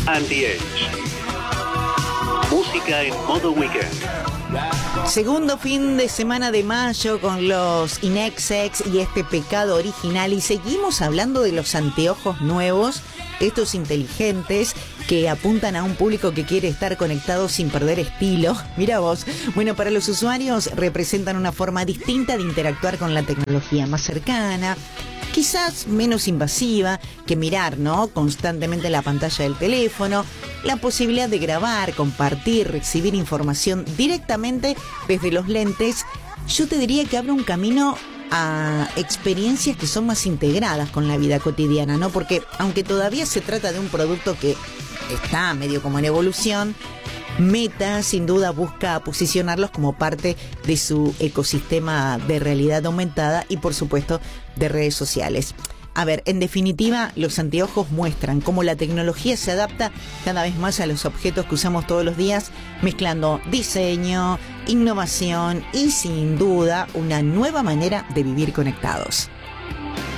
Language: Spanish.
Anti-Age. Música en modo weekend. Segundo fin de semana de mayo con los Inexex y este pecado original, y seguimos hablando de los anteojos nuevos, estos inteligentes que apuntan a un público que quiere estar conectado sin perder estilo. Mira vos. Bueno, para los usuarios representan una forma distinta de interactuar con la tecnología, más cercana, quizás menos invasiva que mirar, ¿no?, constantemente la pantalla del teléfono, la posibilidad de grabar, compartir, recibir información directamente desde los lentes. Yo te diría que abre un camino a experiencias que son más integradas con la vida cotidiana, ¿no? Porque aunque todavía se trata de un producto que está medio como en evolución, Meta sin duda busca posicionarlos como parte de su ecosistema de realidad aumentada y por supuesto de redes sociales. A ver, en definitiva, los anteojos muestran cómo la tecnología se adapta cada vez más a los objetos que usamos todos los días, mezclando diseño, innovación y sin duda una nueva manera de vivir conectados.